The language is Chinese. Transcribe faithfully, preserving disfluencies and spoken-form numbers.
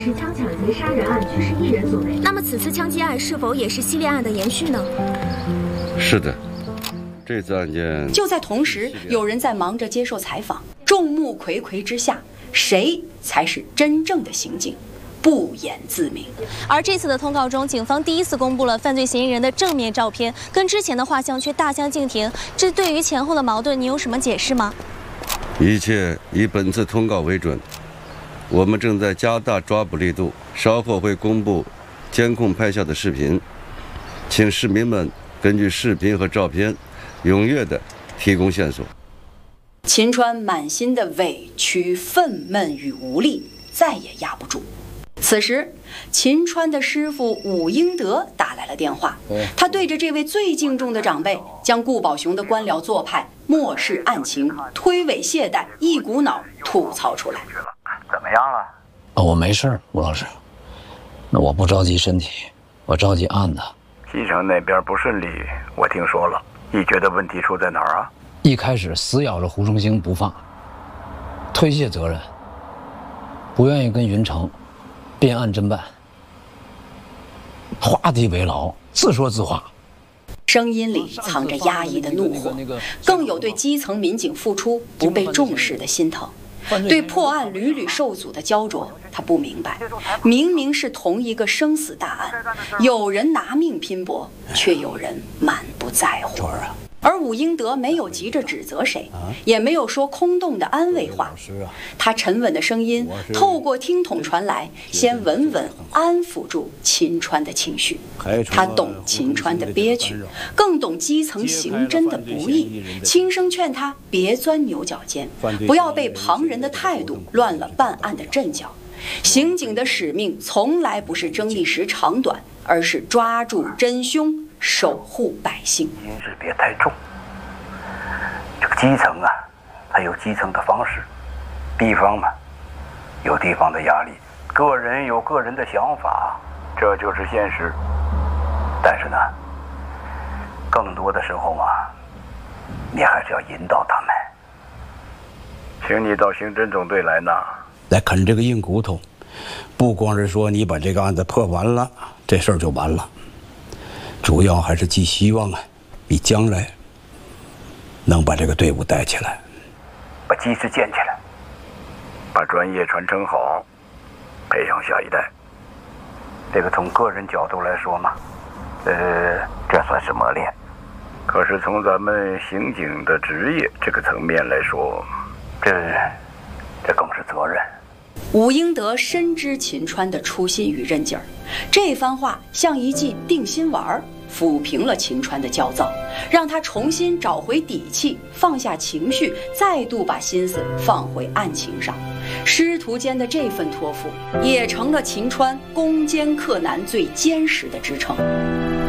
是枪抢劫杀人案拘尸一人所为。 那么此次枪击案是否也是系列案的延续呢？ 是的，这次案件就在同时，有人在忙着接受采访。众目睽睽之下，谁才是真正的刑警？不言自明。 而这次的通告中，警方第一次公布了犯罪嫌疑人的正面照片，跟之前的画像却大相径庭。这对于前后的矛盾，你有什么解释吗？ 一切以本次通告为准。我们正在加大抓捕力度，稍后会公布监控拍下的视频，请市民们根据视频和照片，踊跃地提供线索。 秦川满心的委屈、愤懑与无力，再也压不住。此时，秦川的师傅武英德打来了电话，他对着这位最敬重的长辈，将顾宝雄的官僚做派、漠视案情、推诿懈怠，一股脑吐槽出来。 怎么样了？ 哦，我没事，吴老师。那我不着急身体，我着急案子。 西城那边不顺利，我听说了。你觉得问题出在哪儿啊？ 一开始死咬着胡成兴不放，推卸责任，不愿意跟云城变案侦办，画地为牢，自说自话。 声音里藏着压抑的怒火，更有对基层民警付出不被重视的心疼。对破案屡屡受阻的焦灼，他不明白，明明是同一个生死大案，有人拿命拼搏，却有人满不在乎。而武英德没有急着指责谁，也没有说空洞的安慰话，他沉稳的声音透过听筒传来，先稳稳安抚住秦川的情绪。他懂秦川的憋屈，更懂基层刑侦的不易，轻声劝他别钻牛角尖，不要被旁人的态度乱了办案的阵脚。刑警的使命从来不是争历史长短，而是抓住真凶，守护百姓。 心事别太重，这个基层啊，它有基层的方式，地方嘛，有地方的压力，个人有个人的想法，这就是现实。但是呢，更多的时候嘛，你还是要引导他们。请你到刑侦总队来呢， 来啃这个硬骨头，不光是说你把这个案子破完了，这事儿就完了。主要还是寄希望啊，你将来能把这个队伍带起来， 把基石建起来，把专业传承好，培养下一代。这个从个人角度来说嘛，呃，这算是磨练。可是从咱们刑警的职业这个层面来说，这这更是责任。 武英德深知秦川的初心与韧劲儿，这番话像一剂定心丸，抚平了秦川的焦躁，让他重新找回底气，放下情绪，再度把心思放回案情上。师徒间的这份托付，也成了秦川攻坚克难最坚实的支撑。